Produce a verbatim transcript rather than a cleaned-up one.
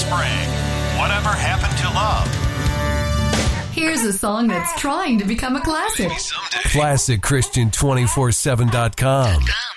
spring. Whatever happened to love? Here's a song that's trying to become a classic. Maybe someday. Classic Christian two forty-seven dot com.